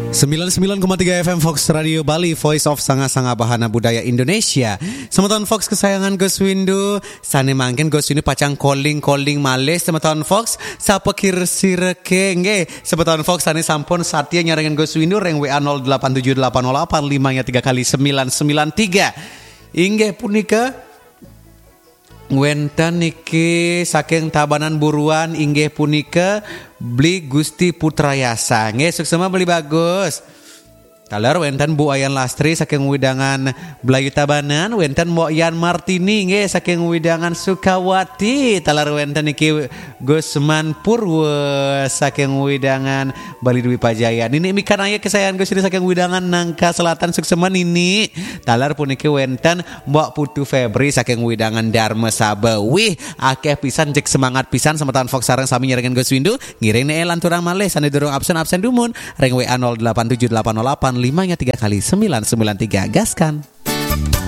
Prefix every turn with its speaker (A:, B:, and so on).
A: 99,3 FM Fox Radio Bali, Voice of Sanga-Sanga Bahana Budaya Indonesia. Semeton Fox kesayangan Gus Windu, sane mangken Gus Windu pacang calling males semeton Fox, sapa sireke nggih. Semeton Fox sane sampun satya nyarengen Gus Windu reng WA 087808 3 kali 993. Inggih punika wenten niki saking Tabanan Buruan inggih punika beli Gusti Putrayasa. Nggih suksema beli bagus. Talar wenten Bu Ayan Lastri saking Widangan Belayu Tabanan, wenten Mbok Yan Martini nggih saking Widangan Sukawati. Talar wenten niki Gusman Purwa saking Widangan Bali Dwi Pajaya. Nini mikan aya kesayangan Gus saking Widangan Nangka Selatan suksema nini. Talar puniki wenten Mbok Putu Febri saking Widangan Dharma Sabe. Wih, akeh pisan cek semangat pisan semetan Fox sareng sami nyarengen Gus Windu. Ngiring ne lanturang malih sane durung absen dumun. Reng WA 087808 5 3 kali 993 gaskan.